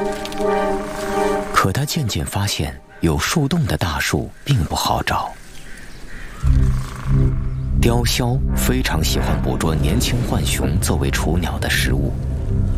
可他渐渐发现，有树洞的大树并不好找。雕鸮非常喜欢捕捉年轻浣熊作为雏鸟的食物，